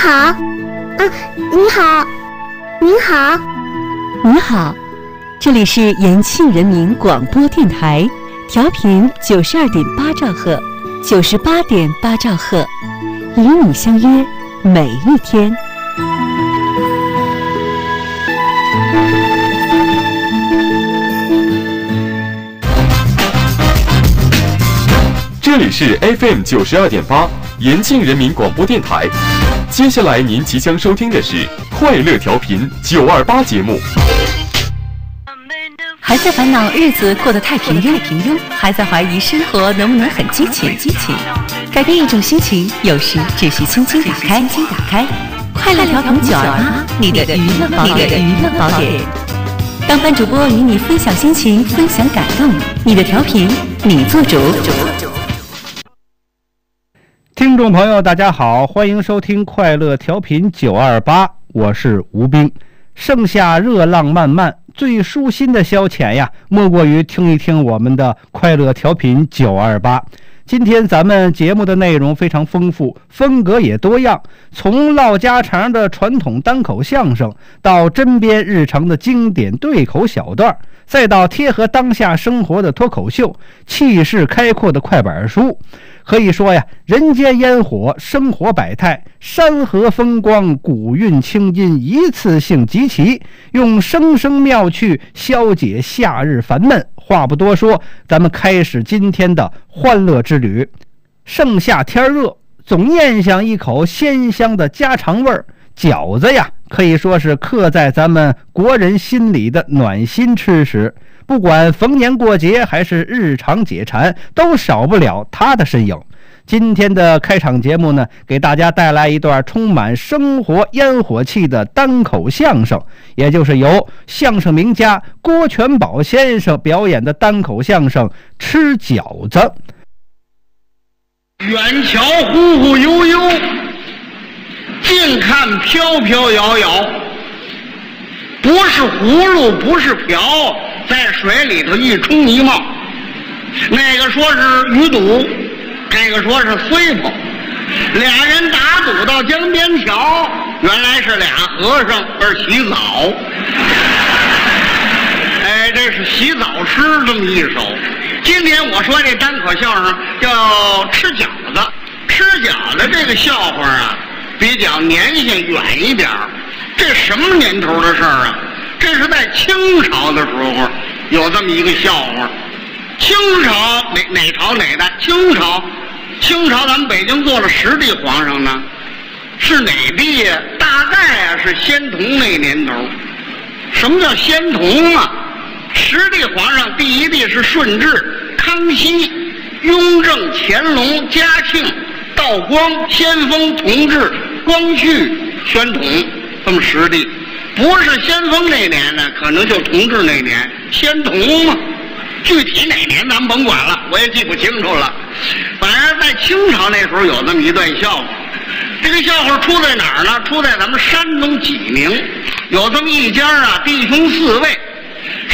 好，啊，你好，您好， 你好，这里是延庆人民广播电台，调频92.8兆赫，98.8兆赫，与你相约每一天。 这里是 FM 92.8延庆人民广播电台。接下来您即将收听的是快乐调频928节目。 还在烦恼日子过得太平庸，还在怀疑生活能不能很激情？改变一种心情，有时只需轻轻打开。快乐调频928，你的娱乐宝典。当班主播与你分享心情，分享感动，你的调频你做主。 听众朋友大家好，欢迎收听快乐调频928，我是吴斌。盛夏热浪漫漫，最舒心的消遣呀，莫过于听一听我们的快乐调频928。今天咱们节目的内容非常丰富，风格也多样，从唠家常的传统单口相声，到针砭日常的经典对口小段，再到贴合当下生活的脱口秀，气势开阔的快板书。可以说呀，人间烟火，生活百态，山河风光，古韵清音，一次性集齐，用声声妙趣消解夏日烦闷。话不多说，咱们开始今天的欢乐之旅。盛夏天热，总咽下一口鲜香的家常味儿，饺子呀，可以说是刻在咱们国人心里的暖心吃食。不管逢年过节还是日常解馋，都少不了它的身影。今天的开场节目呢，给大家带来一段充满生活烟火气的单口相声，也就是由相声名家郭全宝先生表演的单口相声《吃饺子》。 远瞧忽忽悠悠，近看飘飘摇摇，不是葫芦不是瓢，在水里头一冲一冒，那个说是鱼肚，这个说是碎泡，俩人打赌到江边桥，原来是俩和尚而洗澡。哎，这是洗澡诗这么一首。今天我说这单口相声叫吃饺子。吃饺子这个笑话啊，比较年限远一点。这什么年头的事儿啊？这是在清朝的时候有这么一个笑话。清朝哪朝哪代？清朝咱们北京做了10帝皇上呢，是哪帝呀？大概啊是宣统那年头。什么叫宣统啊？10帝皇上，第一帝是顺治、康熙、雍正、乾隆、嘉庆、道光、先锋、同治、光绪、宣统，这么10帝。不是先锋那年呢，可能就同治那年，宣统嘛。具体哪年咱们甭管了，我也记不清楚了。反正在清朝那时候有这么一段笑话。这个笑话出在哪儿呢？出在咱们山东济宁，有这么一家啊，弟兄4位，